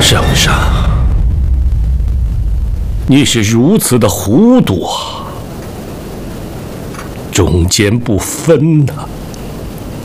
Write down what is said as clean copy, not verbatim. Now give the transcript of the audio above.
圣上，你是如此的糊涂啊，忠奸不分呐！